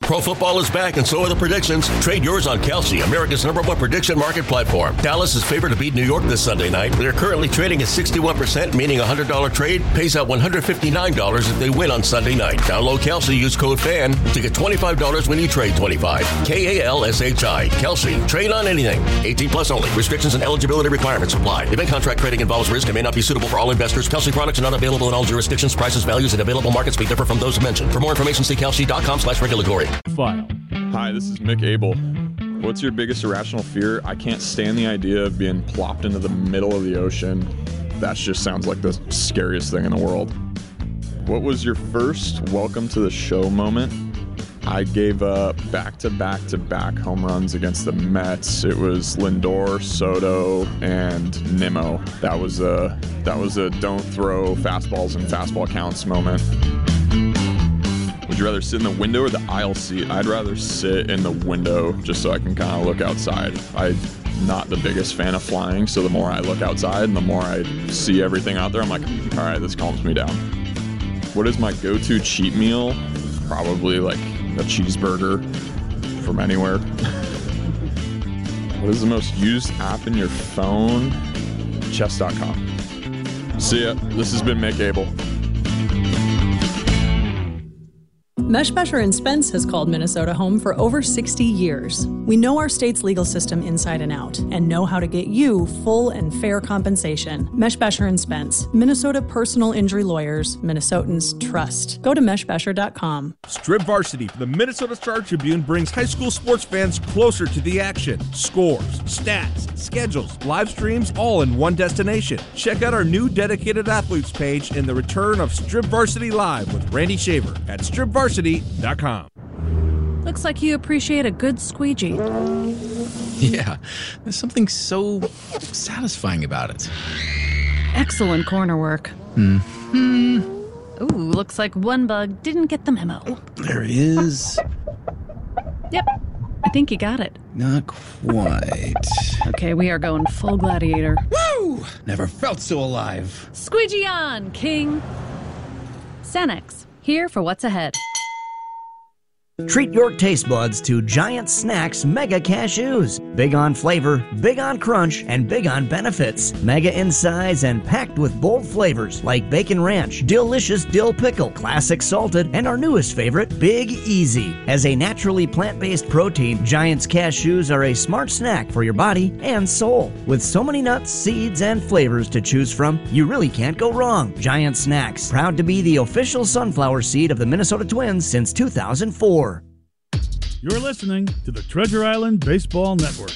Pro football is back, and so are the predictions. Trade yours on Kalshi, America's #1 prediction market platform. Dallas is favored to beat New York this Sunday night. They're currently trading at 61%, meaning a $100 trade pays out $159 if they win on Sunday night. Download Kalshi, use code FAN to get $25 when you trade 25. Kalshi. Kalshi. Trade on anything. 18 plus only. Restrictions and eligibility requirements apply. Event contract trading involves risk and may not be suitable for all investors. Kalshi products are not available in all jurisdictions. Prices, values, and available markets may differ from those mentioned. For more information, see kalshi.com/regulatory. File. Hi, this is Mick Abel. What's your biggest irrational fear? I can't stand the idea of being plopped into the middle of the ocean. That just sounds like the scariest thing in the world. What was your first welcome to the show moment? I gave up back-to-back home runs against the Mets. It was Lindor, Soto, and Nimmo. That was a don't throw fastballs and fastball counts moment. Would you rather sit in the window or the aisle seat? I'd rather sit in the window just so I can kind of look outside. I'm not the biggest fan of flying, so the more I look outside and the more I see everything out there, I'm like, all right, this calms me down. What is my go-to cheat meal? Probably like a cheeseburger from anywhere. What is the most used app in your phone? Chess.com. See ya. This has been Mick Abel. Meshbesher & Spence has called Minnesota home for over 60 years. We know our state's legal system inside and out and know how to get you full and fair compensation. Meshbesher & Spence, Minnesota personal injury lawyers, Minnesotans trust. Go to meshbesher.com. Strip Varsity for the Minnesota Star Tribune brings high school sports fans closer to the action. Scores, stats, schedules, live streams, all in one destination. Check out our new dedicated athletes page and the return of Strip Varsity Live with Randy Shaver at stripvarsity.com. Looks like you appreciate a good squeegee. Yeah, there's something so satisfying about it. Excellent corner work. Mm-hmm. Ooh, looks like one bug didn't get the memo. Oh, there he is. Yep, I think you got it. Not quite. Okay, we are going full gladiator. Woo! Never felt so alive. Squeegee on, King. Sanex, here for what's ahead. Treat your taste buds to Giant Snacks Mega Cashews. Big on flavor, big on crunch, and big on benefits. Mega in size and packed with bold flavors like Bacon Ranch, Delicious Dill Pickle, Classic Salted, and our newest favorite, Big Easy. As a naturally plant-based protein, Giant's Cashews are a smart snack for your body and soul. With so many nuts, seeds, and flavors to choose from, you really can't go wrong. Giant Snacks, proud to be the official sunflower seed of the Minnesota Twins since 2004. You're listening to the Treasure Island Baseball Network.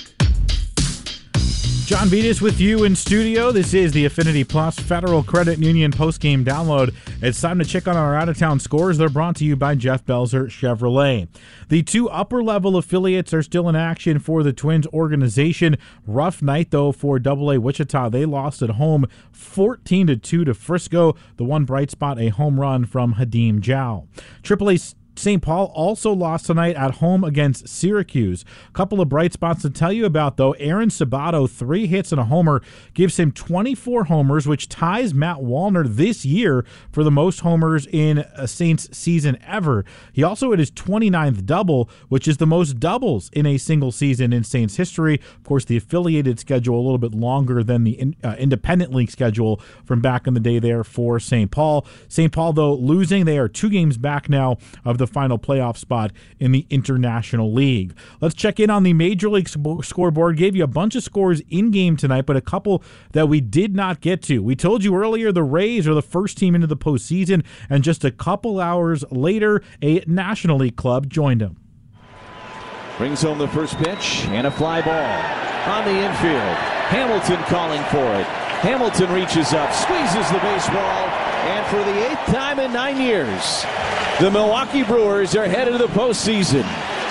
John Vitas with you in studio. This is the Affinity Plus Federal Credit Union postgame download. It's time to check on our out-of-town scores. They're brought to you by Jeff Belzer Chevrolet. The two upper-level affiliates are still in action for the Twins organization. Rough night, though, for AA Wichita. They lost at home 14-2 to Frisco. The one bright spot, a home run from Hadim Jow. AAA St. Paul also lost tonight at home against Syracuse. A couple of bright spots to tell you about, though. Aaron Sabato, 3 hits and a homer, gives him 24 homers, which ties Matt Wallner this year for the most homers in a Saints season ever. He also hit his 29th double, which is the most doubles in a single season in Saints history. Of course, the affiliated schedule a little bit longer than the independent league schedule from back in the day there for St. Paul. St. Paul, though, losing. They are 2 games back now of the final playoff spot in the International League. Let's check in on the Major League scoreboard. Gave you a bunch of scores in-game tonight, but a couple that we did not get to. We told you earlier the Rays are the first team into the postseason, and just a couple hours later, a National League club joined them. Brings home the first pitch and a fly ball on the infield. Hamilton calling for it. Hamilton reaches up, squeezes the baseball, and for the 8th time in 9 years, the Milwaukee Brewers are headed to the postseason.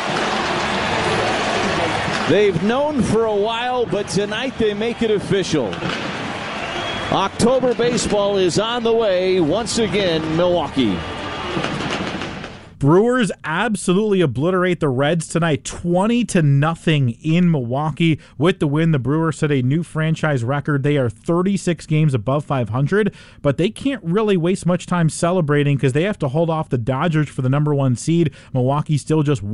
They've known for a while, but tonight they make it official. October baseball is on the way once again, Milwaukee. Brewers absolutely obliterate the Reds tonight, 20-0 in Milwaukee. With the win, the Brewers set a new franchise record. They are 36 games above 500, but they can't really waste much time celebrating because they have to hold off the Dodgers for the number 1 seed. Milwaukee still just